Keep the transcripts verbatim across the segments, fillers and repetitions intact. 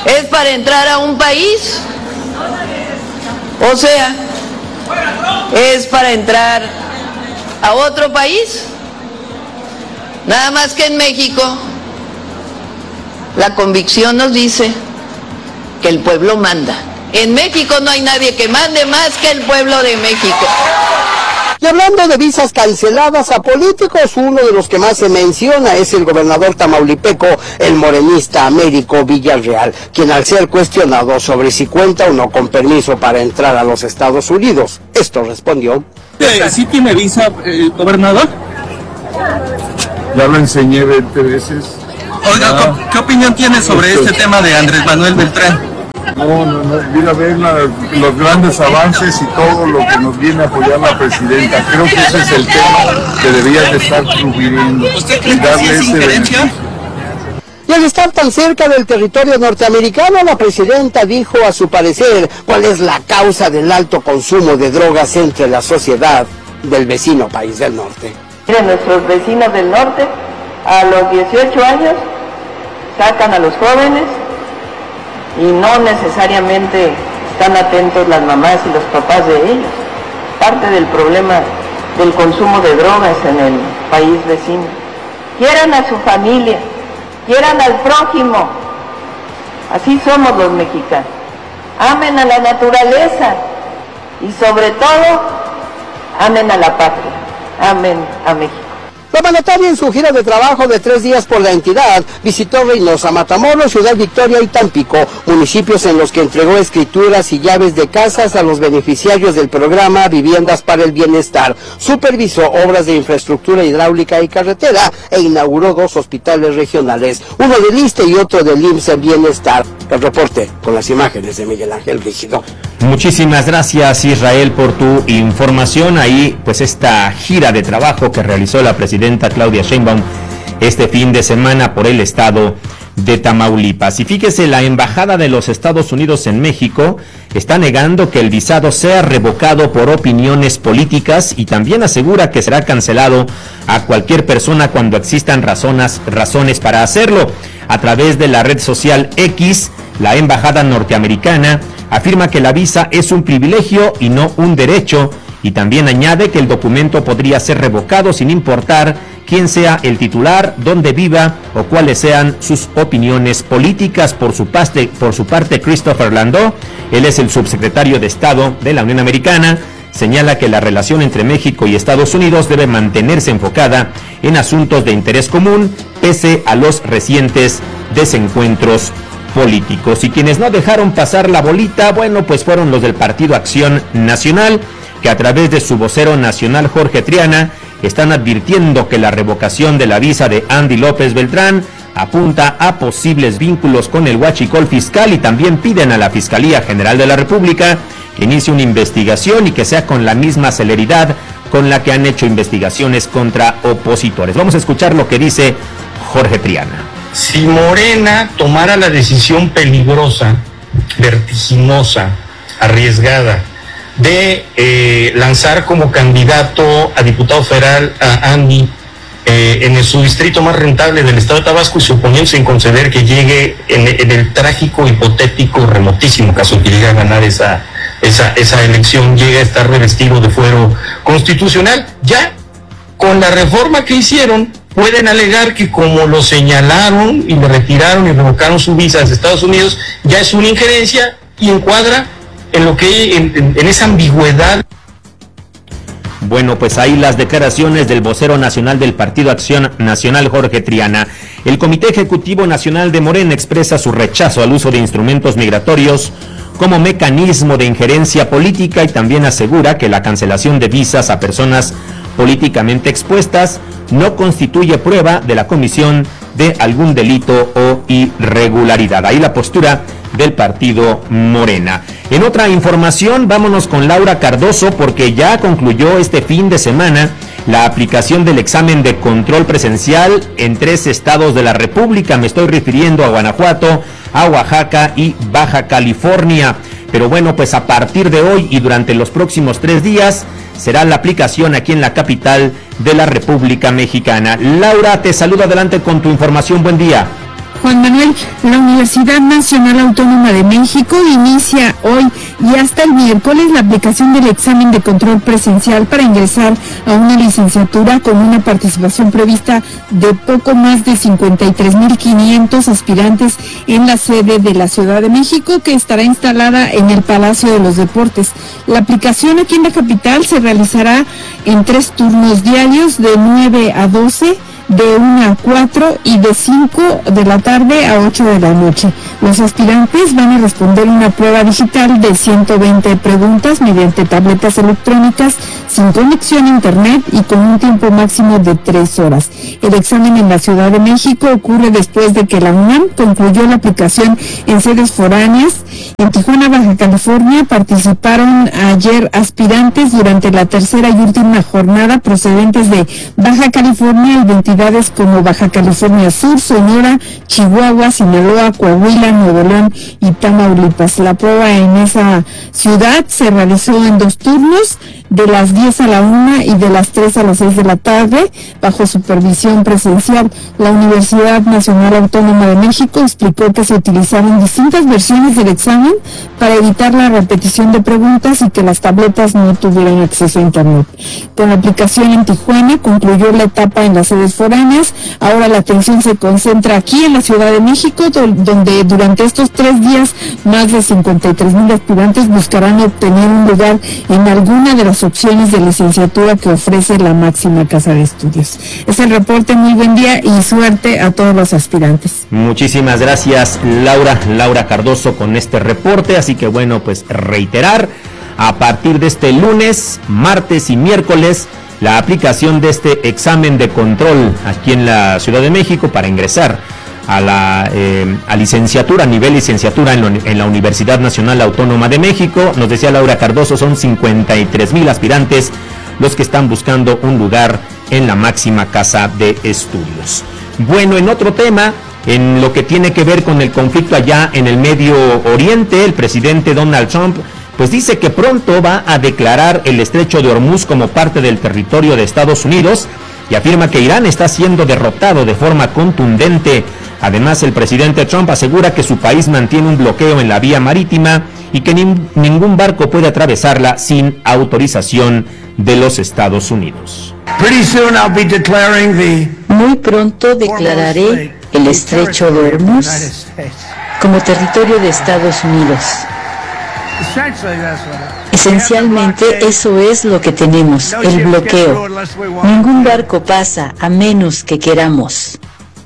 es para entrar a un país, o sea, es para entrar a otro país. Nada más que en México la convicción nos dice que el pueblo manda. En México no hay nadie que mande más que el pueblo de México. Y hablando de visas canceladas a políticos, uno de los que más se menciona es el gobernador tamaulipeco, el morenista Américo Villarreal, quien al ser cuestionado sobre si cuenta o no con permiso para entrar a los Estados Unidos, esto respondió: ¿Sí tiene visa, eh, gobernador? Ya lo enseñé veinte veces. Oiga, ah, ¿qué opinión tiene sobre este tema de Andrés Manuel Beltrán? No, no, no, mira, ver la, los grandes avances y todo lo que nos viene a apoyar la presidenta. Creo que ese es el tema que debería de estar cubriendo. ¿Usted cree que sí es injerencia? Y al estar tan cerca del territorio norteamericano, la presidenta dijo a su parecer cuál es la causa del alto consumo de drogas entre la sociedad del vecino país del norte. Miren, nuestros vecinos del norte, a los dieciocho años, sacan a los jóvenes y no necesariamente están atentos las mamás y los papás de ellos. Parte del problema del consumo de drogas en el país vecino. Quieran a su familia, quieran al prójimo. Así somos los mexicanos. Amen a la naturaleza y sobre todo, amen a la patria, amen a México. La mandataria en su gira de trabajo de tres días por la entidad visitó Reynosa, Matamoros, Ciudad Victoria y Tampico, municipios en los que entregó escrituras y llaves de casas a los beneficiarios del programa Viviendas para el Bienestar, supervisó obras de infraestructura hidráulica y carretera e inauguró dos hospitales regionales, uno del ISSSTE y otro del I M S S Bienestar. El reporte con las imágenes de Miguel Ángel Rígido. Muchísimas gracias, Israel, por tu información. Ahí, pues, esta gira de trabajo que realizó la presidenta Claudia Sheinbaum este fin de semana por el estado de Tamaulipas. Y fíjese, la Embajada de los Estados Unidos en México está negando que el visado sea revocado por opiniones políticas y también asegura que será cancelado a cualquier persona cuando existan razones, razones para hacerlo. A través de la red social X, la Embajada norteamericana afirma que la visa es un privilegio y no un derecho, y también añade que el documento podría ser revocado sin importar quién sea el titular, dónde viva o cuáles sean sus opiniones políticas. Por su parte, por su parte, Christopher Landau, él es el subsecretario de Estado de la Unión Americana, señala que la relación entre México y Estados Unidos debe mantenerse enfocada en asuntos de interés común, pese a los recientes desencuentros políticos. Y quienes no dejaron pasar la bolita, bueno, pues fueron los del Partido Acción Nacional, que a través de su vocero nacional, Jorge Triana, están advirtiendo que la revocación de la visa de Andy López Beltrán apunta a posibles vínculos con el huachicol fiscal, y también piden a la Fiscalía General de la República que inicie una investigación y que sea con la misma celeridad con la que han hecho investigaciones contra opositores. Vamos a escuchar lo que dice Jorge Triana. Si Morena tomara la decisión peligrosa, vertiginosa, arriesgada, de eh, lanzar como candidato a diputado federal a Andy eh, en el, su distrito más rentable del estado de Tabasco, y suponiéndose en conceder que llegue en, en el trágico, hipotético, remotísimo caso que llegue a ganar esa, esa, esa elección, llegue a estar revestido de fuero constitucional, ya con la reforma que hicieron pueden alegar que como lo señalaron y le retiraron y revocaron su visa a Estados Unidos, ya es una injerencia y encuadra en lo que en, en, en esa ambigüedad. Bueno, pues ahí las declaraciones del vocero nacional del Partido Acción Nacional, Jorge Triana. El Comité Ejecutivo Nacional de Morena expresa su rechazo al uso de instrumentos migratorios como mecanismo de injerencia política, y también asegura que la cancelación de visas a personas políticamente expuestas no constituye prueba de la comisión de algún delito o irregularidad. Ahí la postura del partido Morena. En otra información, vámonos con Laura Cardoso, porque ya concluyó este fin de semana la aplicación del examen de control presencial en tres estados de la República. Me estoy refiriendo a Guanajuato, a Oaxaca y Baja California. Pero bueno, pues a partir de hoy y durante los próximos tres días será la aplicación aquí en la capital de la República Mexicana. Laura, te saludo, adelante con tu información. Buen día. Juan Manuel, la Universidad Nacional Autónoma de México inicia hoy y hasta el miércoles la aplicación del examen de control presencial para ingresar a una licenciatura con una participación prevista de poco más de cincuenta y tres mil quinientos aspirantes en la sede de la Ciudad de México, que estará instalada en el Palacio de los Deportes. La aplicación aquí en la capital se realizará en tres turnos diarios de nueve a doce, de una a cuatro y de cinco de la tarde a ocho de la noche. Los aspirantes van a responder una prueba digital de ciento veinte preguntas mediante tabletas electrónicas sin conexión a internet y con un tiempo máximo de tres horas. El examen en la Ciudad de México ocurre después de que la UNAM concluyó la aplicación en sedes foráneas. En Tijuana, Baja California, participaron ayer aspirantes durante la tercera y última jornada procedentes de Baja California y de entidades como Baja California Sur, Sonora, Chihuahua, Sinaloa, Coahuila, Nuevo León y Tamaulipas. La prueba en esa ciudad se realizó en dos turnos, de las diez a la una y de las tres a las seis de la tarde, bajo supervisión presencial. La Universidad Nacional Autónoma de México explicó que se utilizaron distintas versiones del examen para evitar la repetición de preguntas y que las tabletas no tuvieran acceso a internet. Con la aplicación en Tijuana concluyó la etapa en las sedes foráneas. Ahora la atención se concentra aquí en la Ciudad de México, do- donde durante estos tres días más de cincuenta y tres mil aspirantes buscarán obtener un lugar en alguna de las opciones de licenciatura que ofrece la máxima casa de estudios. Es el reporte, muy buen día y suerte a todos los aspirantes. Muchísimas gracias, Laura, Laura Cardoso, con este reporte. Así que bueno, pues reiterar, a partir de este lunes, martes y miércoles, la aplicación de este examen de control aquí en la Ciudad de México para ingresar a la eh, a licenciatura, a nivel licenciatura en, lo, en la Universidad Nacional Autónoma de México. Nos decía Laura Cardoso, son cincuenta y tres mil aspirantes los que están buscando un lugar en la máxima casa de estudios. Bueno, en otro tema, en lo que tiene que ver con el conflicto allá en el Medio Oriente, el presidente Donald Trump pues dice que pronto va a declarar el estrecho de Hormuz como parte del territorio de Estados Unidos y afirma que Irán está siendo derrotado de forma contundente. Además, el presidente Trump asegura que su país mantiene un bloqueo en la vía marítima y que ni, ningún barco puede atravesarla sin autorización de los Estados Unidos. Muy pronto declararé el estrecho de Hormuz como territorio de Estados Unidos. Esencialmente eso es lo que tenemos, el bloqueo. Ningún barco pasa a menos que queramos.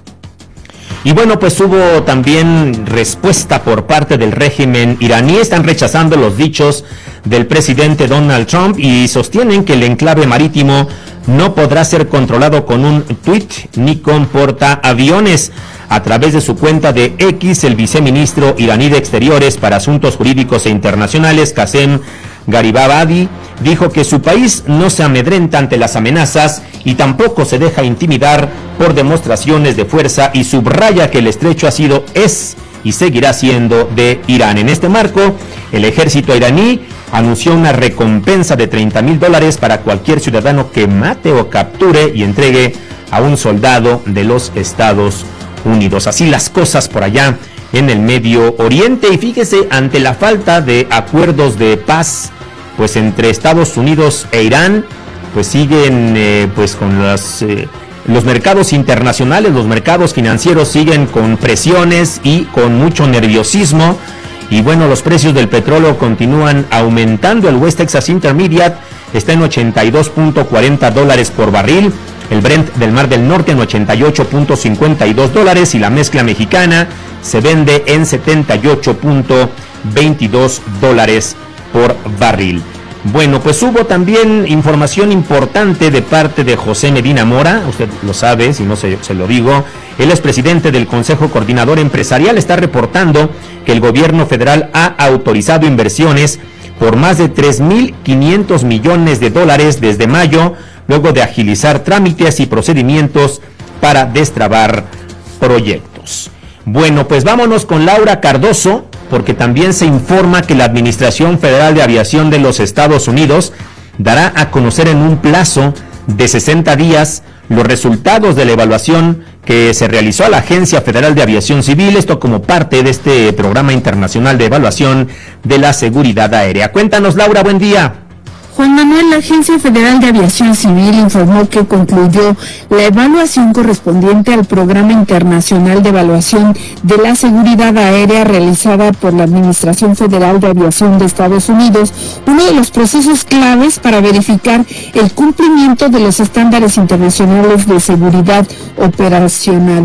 Y bueno, pues hubo también respuesta por parte del régimen iraní. Están rechazando los dichos del presidente Donald Trump y sostienen que el enclave marítimo no podrá ser controlado con un tuit ni con portaaviones. A través de su cuenta de X, el viceministro iraní de Exteriores para Asuntos Jurídicos e Internacionales, Qasem Garibabadi, dijo que su país no se amedrenta ante las amenazas y tampoco se deja intimidar por demostraciones de fuerza, y subraya que el estrecho ha sido, es y seguirá siendo de Irán. En este marco, el ejército iraní anunció una recompensa de treinta mil dólares para cualquier ciudadano que mate o capture y entregue a un soldado de los Estados Unidos. Así las cosas por allá en el Medio Oriente. Y fíjese, ante la falta de acuerdos de paz pues entre Estados Unidos e Irán, pues siguen eh, pues con las eh, los mercados internacionales, los mercados financieros siguen con presiones y con mucho nerviosismo. Y bueno, los precios del petróleo continúan aumentando. El West Texas Intermediate está en ochenta y dos punto cuarenta dólares por barril, el Brent del Mar del Norte en ochenta y ocho punto cincuenta y dos dólares y la mezcla mexicana se vende en setenta y ocho punto veintidós dólares por barril. Bueno, pues hubo también información importante de parte de José Medina Mora, usted lo sabe, si no se, se lo digo. Él es presidente del Consejo Coordinador Empresarial. Está reportando que el gobierno federal ha autorizado inversiones por más de tres mil quinientos millones de dólares desde mayo, luego de agilizar trámites y procedimientos para destrabar proyectos. Bueno, pues vámonos con Laura Cardoso, porque también se informa que la Administración Federal de Aviación de los Estados Unidos dará a conocer en un plazo de sesenta días los resultados de la evaluación que se realizó a la Agencia Federal de Aviación Civil, esto como parte de este programa internacional de evaluación de la seguridad aérea. Cuéntanos, Laura, buen día. Juan Manuel, la Agencia Federal de Aviación Civil informó que concluyó la evaluación correspondiente al Programa Internacional de Evaluación de la Seguridad Aérea realizada por la Administración Federal de Aviación de Estados Unidos, uno de los procesos claves para verificar el cumplimiento de los estándares internacionales de seguridad operacional.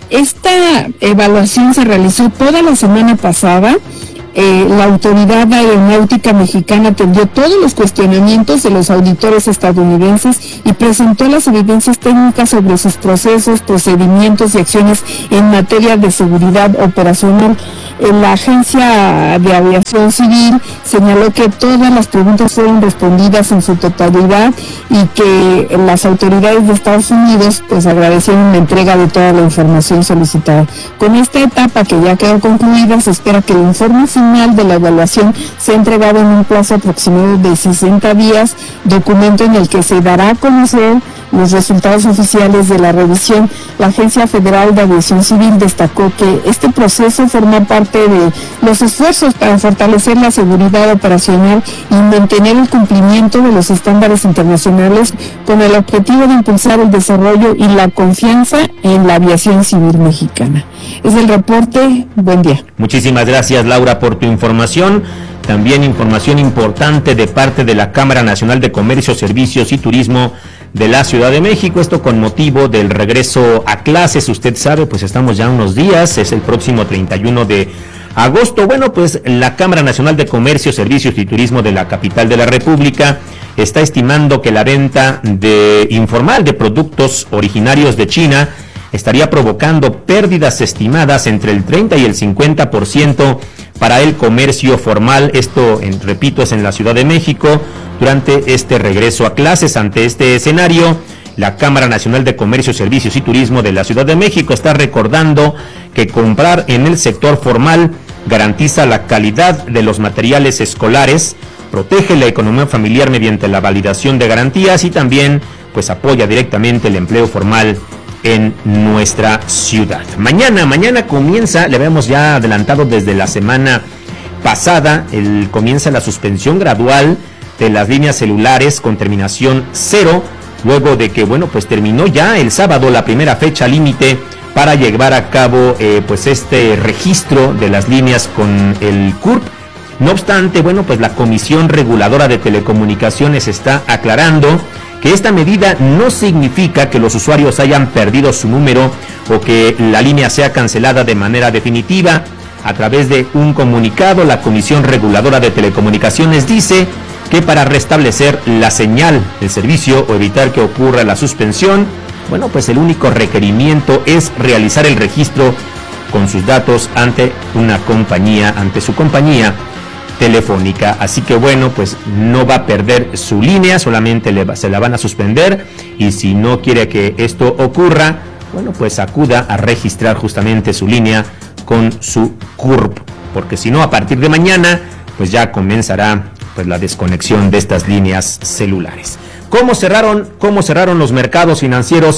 Esta evaluación se realizó toda la semana pasada. Eh, la Autoridad Aeronáutica Mexicana atendió todos los cuestionamientos de los auditores estadounidenses y presentó las evidencias técnicas sobre sus procesos, procedimientos y acciones en materia de seguridad operacional. Eh, la Agencia de Aviación Civil señaló que todas las preguntas fueron respondidas en su totalidad y que las autoridades de Estados Unidos pues agradecieron la entrega de toda la información solicitada. Con esta etapa que ya quedó concluida, se espera que el informe final de la evaluación se ha entregado en un plazo aproximado de sesenta días, documento en el que se dará a conocer los resultados oficiales de la revisión. La Agencia Federal de Aviación Civil destacó que este proceso forma parte de los esfuerzos para fortalecer la seguridad operacional y mantener el cumplimiento de los estándares internacionales con el objetivo de impulsar el desarrollo y la confianza en la aviación civil mexicana. Es el reporte. Buen día. Muchísimas gracias, Laura, por tu información. También información importante de parte de la Cámara Nacional de Comercio, Servicios y Turismo de la Ciudad de México, esto con motivo del regreso a clases. Usted sabe, pues estamos ya unos días, es el próximo treinta y uno de agosto. Bueno, pues la Cámara Nacional de Comercio, Servicios y Turismo de la capital de la República está estimando que la venta de informal de productos originarios de China estaría provocando pérdidas estimadas entre el treinta y el cincuenta por ciento para el comercio formal. Esto, en, repito, es en la Ciudad de México durante este regreso a clases. Ante este escenario, la Cámara Nacional de Comercio, Servicios y Turismo de la Ciudad de México está recordando que comprar en el sector formal garantiza la calidad de los materiales escolares, protege la economía familiar mediante la validación de garantías y también pues apoya directamente el empleo formal en nuestra ciudad. Mañana, mañana comienza, le habíamos ya adelantado desde la semana pasada, el, comienza la suspensión gradual de las líneas celulares con terminación cero, luego de que, bueno, pues terminó ya el sábado la primera fecha límite para llevar a cabo eh, pues este registro de las líneas con el C U R P. No obstante, bueno, pues la Comisión Reguladora de Telecomunicaciones está aclarando que esta medida no significa que los usuarios hayan perdido su número o que la línea sea cancelada de manera definitiva. A través de un comunicado, la Comisión Reguladora de Telecomunicaciones dice que para restablecer la señal del servicio o evitar que ocurra la suspensión, bueno, pues el único requerimiento es realizar el registro con sus datos ante una compañía, ante su compañía telefónica. Así que bueno, pues no va a perder su línea, solamente le va, se la van a suspender, y si no quiere que esto ocurra, bueno, pues acuda a registrar justamente su línea con su C U R P, porque si no, a partir de mañana pues ya comenzará pues la desconexión de estas líneas celulares. ¿Cómo cerraron, cómo cerraron los mercados financieros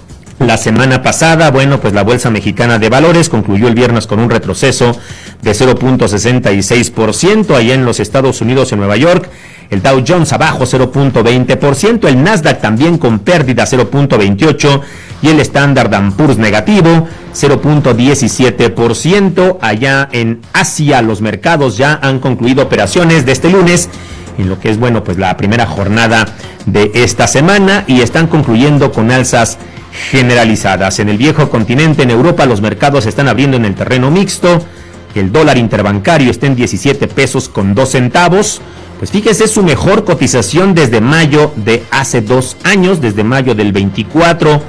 la semana pasada? Bueno, pues la Bolsa Mexicana de Valores concluyó el viernes con un retroceso de cero punto sesenta y seis por ciento allá en los Estados Unidos, en Nueva York. El Dow Jones abajo cero punto veinte por ciento, el Nasdaq también con pérdida cero punto veintiocho por ciento y el Standard and Poor's negativo cero punto diecisiete por ciento. Allá en Asia los mercados ya han concluido operaciones de este lunes en lo que es, bueno, pues la primera jornada de esta semana, y están concluyendo con alzas generalizadas. En el viejo continente, en Europa, los mercados se están abriendo en el terreno mixto. El dólar interbancario está en diecisiete pesos con dos centavos. Pues fíjese, es su mejor cotización desde mayo de hace dos años, desde mayo del veinticuatro,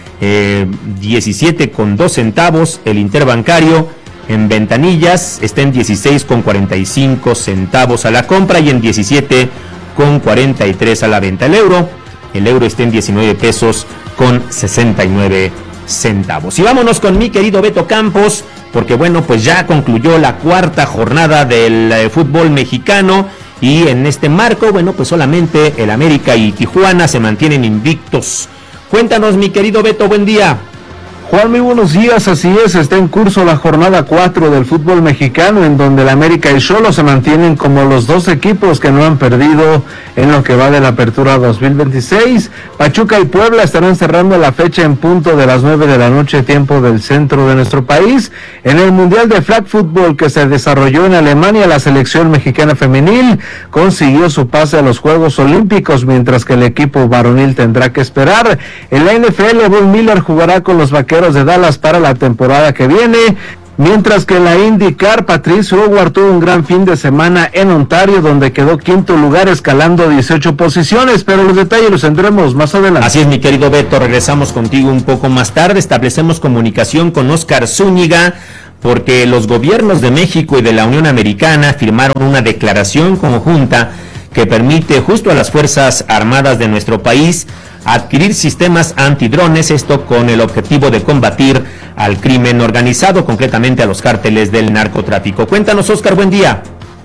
eh, diecisiete con dos centavos. El interbancario en ventanillas está en dieciséis con cuarenta y cinco centavos a la compra y en diecisiete con cuarenta y tres a la venta. El euro, el euro está en diecinueve pesos con sesenta y nueve centavos. Y vámonos con mi querido Beto Campos, porque bueno, pues ya concluyó la cuarta jornada del eh, fútbol mexicano, y en este marco, bueno, pues solamente el América y Tijuana se mantienen invictos. Cuéntanos, mi querido Beto, buen día. Juan, muy buenos días, así es, está en curso la jornada cuatro del fútbol mexicano, en donde el América y Xolos se mantienen como los dos equipos que no han perdido en lo que va de la apertura dos mil veintiséis. Pachuca y Puebla estarán cerrando la fecha en punto de las nueve de la noche, tiempo del centro de nuestro país. En el Mundial de Flag Football que se desarrolló en Alemania, la selección mexicana femenil consiguió su pase a los Juegos Olímpicos, mientras que el equipo varonil tendrá que esperar. En la N F L, Von Miller jugará con los Vaqueros de Dallas para la temporada que viene, mientras que en la IndyCar, Patrice O'Ward tuvo un gran fin de semana en Ontario, donde quedó quinto lugar escalando dieciocho posiciones, pero los detalles los tendremos más adelante. Así es, mi querido Beto, regresamos contigo un poco más tarde, establecemos comunicación con Oscar Zúñiga, porque los gobiernos de México y de la Unión Americana firmaron una declaración conjunta que permite justo a las Fuerzas Armadas de nuestro país adquirir sistemas antidrones, esto con el objetivo de combatir al crimen organizado, concretamente a los cárteles del narcotráfico. Cuéntanos, Oscar, buen día.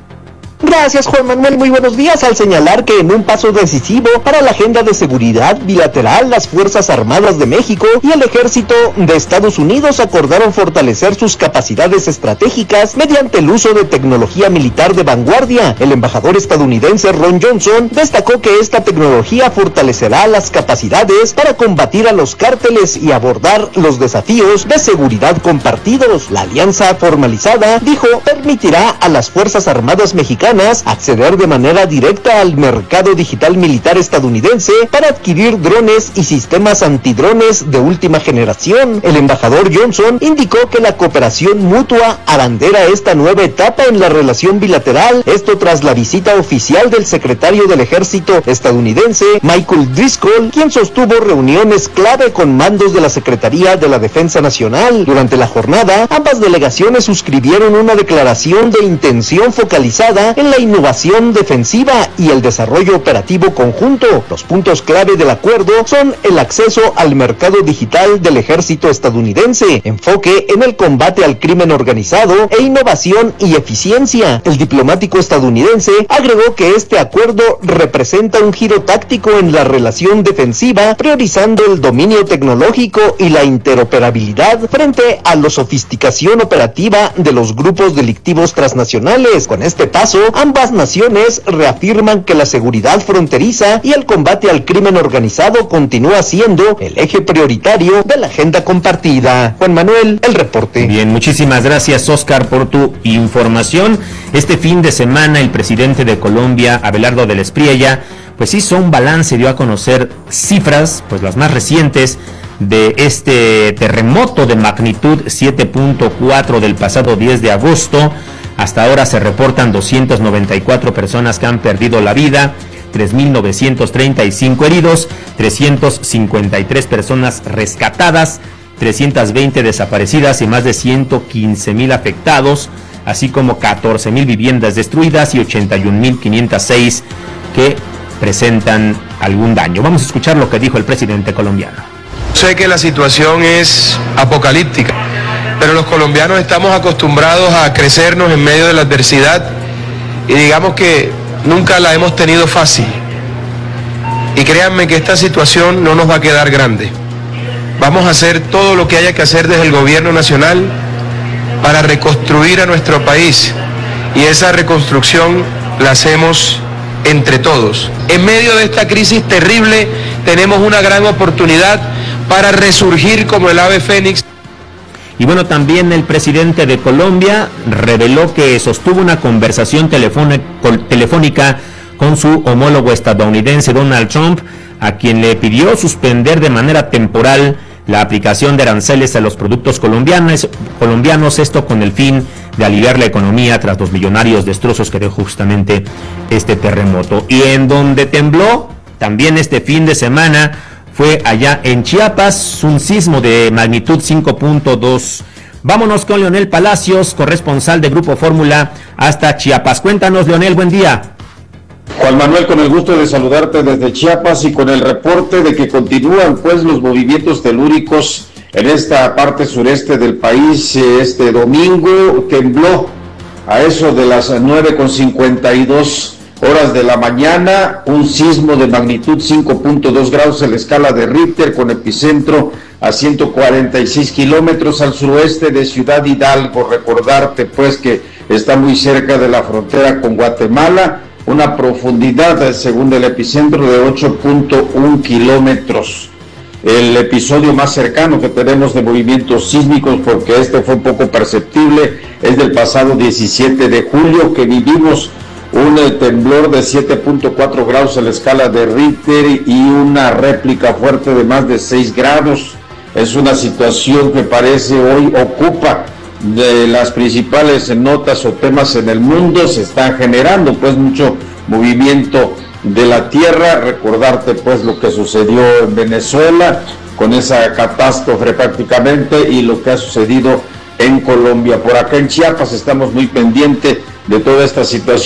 Gracias, Juan Manuel, muy buenos días. Al señalar que en un paso decisivo para la agenda de seguridad bilateral, las Fuerzas Armadas de México y el Ejército de Estados Unidos acordaron fortalecer sus capacidades estratégicas mediante el uso de tecnología militar de vanguardia. El embajador estadounidense Ron Johnson destacó que esta tecnología fortalecerá las capacidades para combatir a los cárteles y abordar los desafíos de seguridad compartidos. La alianza formalizada, dijo, permitirá a las Fuerzas Armadas mexicanas acceder de manera directa al mercado digital militar estadounidense para adquirir drones y sistemas antidrones de última generación. El embajador Johnson indicó que la cooperación mutua abandera esta nueva etapa en la relación bilateral, esto tras la visita oficial del secretario del Ejército estadounidense, Michael Driscoll, quien sostuvo reuniones clave con mandos de la Secretaría de la Defensa Nacional. Durante la jornada, ambas delegaciones suscribieron una declaración de intención focalizada en la innovación defensiva y el desarrollo operativo conjunto. Los puntos clave del acuerdo son el acceso al mercado digital del ejército estadounidense, enfoque en el combate al crimen organizado e innovación y eficiencia. El diplomático estadounidense agregó que este acuerdo representa un giro táctico en la relación defensiva, priorizando el dominio tecnológico y la interoperabilidad frente a la sofisticación operativa de los grupos delictivos transnacionales. Con este paso, ambas naciones reafirman que la seguridad fronteriza y el combate al crimen organizado continúa siendo el eje prioritario de la agenda compartida. Juan Manuel, el reporte. Bien, muchísimas gracias, Oscar, por tu información. Este fin de semana el presidente de Colombia, Abelardo del Espriella, pues hizo un balance, dio a conocer cifras, pues las más recientes, de este terremoto de magnitud siete punto cuatro del pasado diez de agosto. Hasta ahora se reportan doscientas noventa y cuatro personas que han perdido la vida, tres mil novecientos treinta y cinco heridos, trescientas cincuenta y tres personas rescatadas, trescientas veinte desaparecidas y más de ciento quince mil afectados, así como catorce mil viviendas destruidas y ochenta y un mil quinientos seis que presentan algún daño. Vamos a escuchar lo que dijo el presidente colombiano. Sé que la situación es apocalíptica, pero los colombianos estamos acostumbrados a crecernos en medio de la adversidad y digamos que nunca la hemos tenido fácil. Y créanme que esta situación no nos va a quedar grande. Vamos a hacer todo lo que haya que hacer desde el gobierno nacional para reconstruir a nuestro país, y esa reconstrucción la hacemos entre todos. En medio de esta crisis terrible tenemos una gran oportunidad para resurgir como el ave fénix. Y bueno, también el presidente de Colombia reveló que sostuvo una conversación telefónica con su homólogo estadounidense Donald Trump, a quien le pidió suspender de manera temporal la aplicación de aranceles a los productos colombianos, colombianos, esto con el fin de aliviar la economía tras los millonarios destrozos que dejó justamente este terremoto. Y en donde tembló también este fin de semana fue allá en Chiapas, un sismo de magnitud cinco punto dos. Vámonos con Leonel Palacios, corresponsal de Grupo Fórmula hasta Chiapas. Cuéntanos, Leonel, buen día. Juan Manuel, con el gusto de saludarte desde Chiapas y con el reporte de que continúan pues los movimientos telúricos en esta parte sureste del país. Este domingo tembló a eso de las nueve con cincuenta y dos horas de la mañana, un sismo de magnitud cinco punto dos grados en la escala de Richter con epicentro a ciento cuarenta y seis kilómetros al suroeste de Ciudad Hidalgo. Recordarte pues que está muy cerca de la frontera con Guatemala, una profundidad según el epicentro de ocho punto uno kilómetros. El episodio más cercano que tenemos de movimientos sísmicos, porque este fue poco perceptible, es del pasado diecisiete de julio, que vivimos un temblor de siete punto cuatro grados en la escala de Richter y una réplica fuerte de más de seis grados. Es una situación que parece hoy ocupa de las principales notas o temas en el mundo. Se está generando pues mucho movimiento de la tierra. Recordarte pues lo que sucedió en Venezuela con esa catástrofe prácticamente y lo que ha sucedido en Colombia. Por acá en Chiapas estamos muy pendientes de toda esta situación.